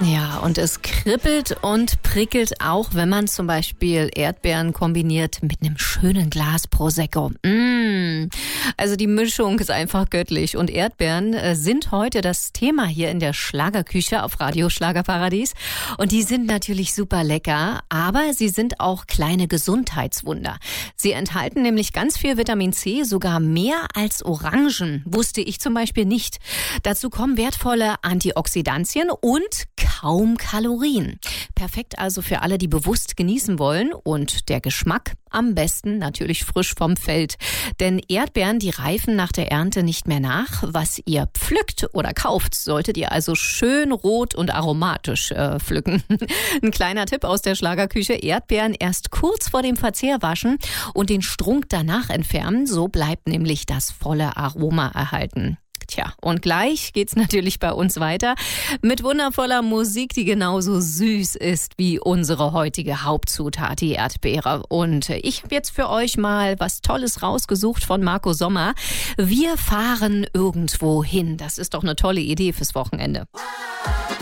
Ja, und es kribbelt und prickelt auch, wenn man zum Beispiel Erdbeeren kombiniert mit einem schönen Glas Prosecco. Also die Mischung ist einfach göttlich. Und Erdbeeren sind heute das Thema hier in der Schlagerküche auf Radio Schlagerparadies. Und die sind natürlich super lecker, aber sie sind auch kleine Gesundheitswunder. Sie enthalten nämlich ganz viel Vitamin C, sogar mehr als Orangen. Wusste ich zum Beispiel nicht. Dazu kommen wertvolle Antioxidantien und kaum Kalorien. Perfekt also für alle, die bewusst genießen wollen. Und der Geschmack am besten natürlich frisch vom Feld. Denn Erdbeeren, die reifen nach der Ernte nicht mehr nach. Was ihr pflückt oder kauft, solltet ihr also schön rot und aromatisch pflücken. Ein kleiner Tipp aus der Schlagerküche: Erdbeeren erst kurz vor dem Verzehr waschen und den Strunk danach entfernen. So bleibt nämlich das volle Aroma erhalten. Tja, und gleich geht's natürlich bei uns weiter mit wundervoller Musik, die genauso süß ist wie unsere heutige Hauptzutat, die Erdbeere. Und ich habe jetzt für euch mal was Tolles rausgesucht von Marco Sommer. Wir fahren irgendwo hin. Das ist doch eine tolle Idee fürs Wochenende.